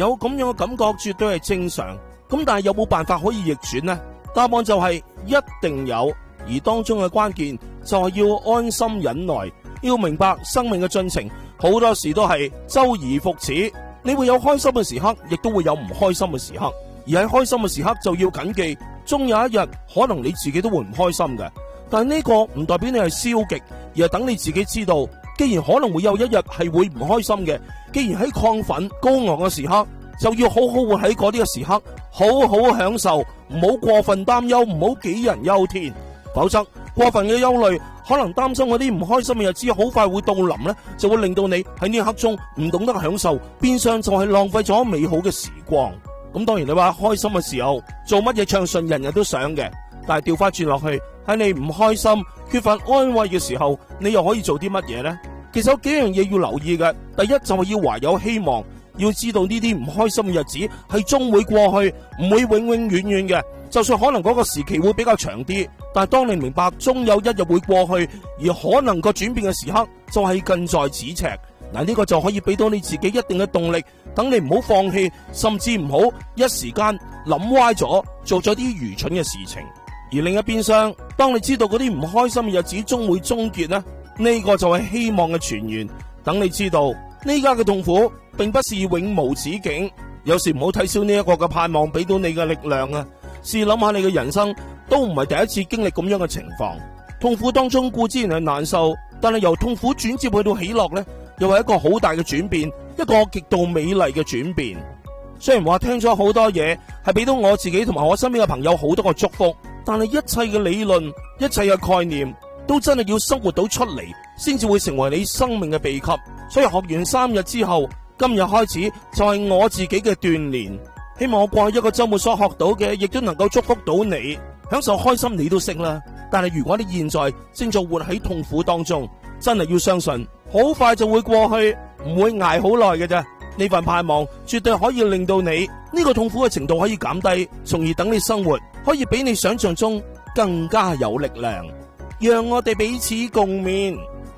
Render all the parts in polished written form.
有咁樣嘅感覺絕對係正常。咁但係有冇辦法可以逆轉呢？答案就係一定有，而當中嘅關鍵就係要安心忍耐，要明白生命嘅進程好多時都係周而復始。你會有開心嘅時刻，亦都會有唔開心嘅時刻。而喺開心嘅時刻就要謹記，終有一日可能你自己都會唔開心嘅。但係呢個唔代表你係消極，而係等你自己知道，既然可能會有一日係會唔開心嘅，既然喺亢奮高昂嘅時刻，就要好好活喺嗰啲嘅時刻，好好享受，唔好過分擔憂，唔好杞人憂天。否則過分嘅憂慮，可能擔心嗰啲唔開心嘅日子好快會到臨呢，就會令到你喺呢一刻中唔懂得享受，變相就係浪費咗美好嘅時光。咁當然你話開心嘅時候做乜嘢暢順，人人都想嘅，但係調翻轉落去，喺你唔開心缺乏安慰嘅時候，你又可以做啲乜嘢呢？其實有幾樣嘢要留意嘅。第一就係要懷有希望，要知道呢啲唔開心嘅日子係終會過去，唔會永永遠遠嘅。就算可能嗰個時期會比較長啲，但係當你明白終有一日會過去，而可能個轉變嘅時刻就係近在咫尺。嗱，呢個就可以俾到你自己一定嘅動力，等你唔好放棄，甚至唔好一時間諗歪咗，做咗啲愚蠢嘅事情。而另一邊廂，當你知道嗰啲唔開心嘅日子終會終結呢，呢個就係希望嘅泉源。等你知道呢家嘅痛苦並不是永無止境，有時唔好睇小呢一個嘅盼望俾到你嘅力量啊！試諗下你嘅人生都唔係第一次經歷咁樣嘅情況，痛苦當中固然係難受，但係由痛苦轉接去到喜樂呢，又係一個好大嘅轉變，一個極度美麗嘅轉變。雖然話聽咗好多嘢，係俾到我自己同埋我身邊嘅朋友好多個祝福，但係一切嘅理論、一切嘅概念，都真係要生活到出嚟，先至會成為你生命嘅秘笈。所以學完3日之後，今日開始就係我自己嘅鍛煉。希望我過去一個周末所學到嘅，亦都能夠祝福到你，享受開心你都識啦。但係如果你現在正在活喺痛苦當中，真係要相信，好快就會過去，唔會捱好耐嘅啫。呢份盼望絕對可以令到你呢個痛苦嘅程度可以減低，從而等你生活可以比你想象中更加有力量。讓我哋彼此共勉。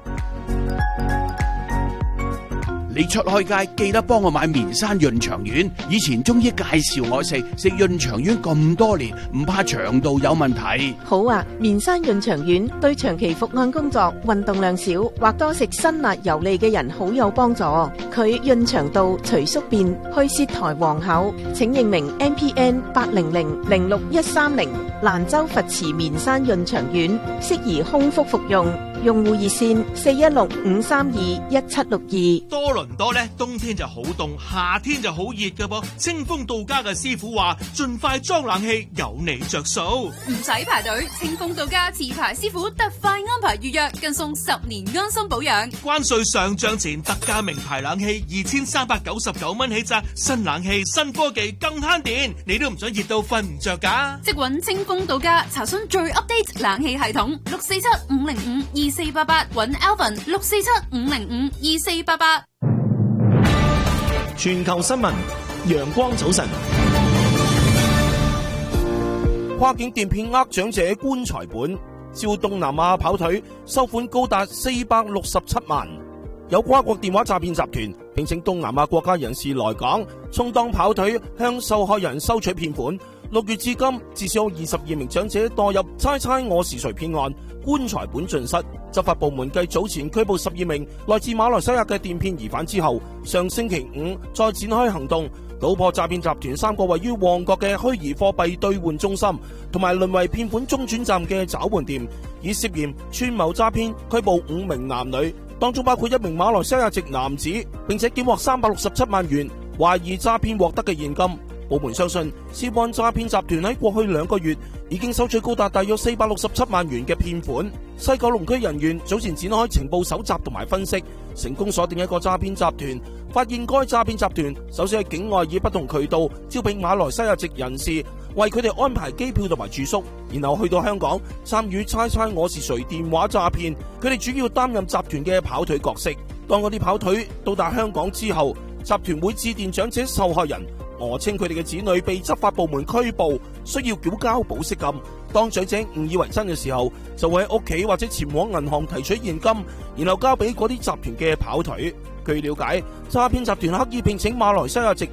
你出開街記得幫我買棉山潤腸丸，以前中醫介紹我食潤腸丸咁多年，唔怕腸道有問題。 好啊，棉山潤腸丸對長期伏案工作、運動量少或多食辛辣油膩嘅人好有幫助。佢潤腸道、除宿便、去舌苔黃厚。請認明 MPN 800-06130蘭州佛慈棉山潤腸丸，適宜空腹服用。用戶熱線416-532-1762。 多倫多咧，冬天就好凍，夏天就好熱㗎噃。清風到家嘅師傅話，盡快裝冷氣，有你着數。 唔使排隊，清風到家持牌師傅特快安排預約，更送10年安心保養。 關稅上漲前，特價名牌冷氣2399蚊起咋，新冷氣新科技更慳電，你都唔想熱到瞓唔着㗎？ 即搵清風到家，查詢最 update 冷氣系統647-505-2488，搵 Alvin 647-505-2488。 全球新聞，陽光早晨。 跨境電騙呃長者棺材本，照東南亞跑腿收款高達467萬。有跨國電話詐騙集團聘請東南亞國家人士來港，充當跑腿向受害人收取騙款。6月至今，至少有22名長者墮入猜猜我是誰騙案，棺材本盡失。執法部門繼早前拘捕12名來自馬來西亞嘅電騙疑犯之後，上星期5再展開行動，搗破詐騙集團3個位於旺角嘅虛擬貨幣兌換中心，同埋淪為騙款中轉站嘅找換店，以涉嫌串謀詐騙拘捕5名男女，當中包括1名馬來西亞籍男子，並且檢獲367萬元懷疑詐騙獲得嘅現金。部門相信，涉案詐騙集團喺過去2個月已經收取高達大約467萬元嘅騙款。西九龍區人員早前展開情報搜集同埋分析，成功鎖定一個詐騙集團，發現該詐騙集團首先喺境外以不同渠道招聘馬來西亞籍人士，為佢哋安排機票同埋住宿，然後去到香港參與猜猜我是誰電話詐騙。佢哋主要擔任集團嘅跑腿角色。當嗰啲跑腿到達香港之後，集團會致電長者受害人，訛稱佢哋嘅子女被執法部門拘捕，需要繳交保釋金。當長者誤以為真嘅時候，就會喺屋企或者前往銀行提取現金，然後交俾嗰啲集團嘅跑腿。據了解，詐騙集團刻意聘請馬來西亞籍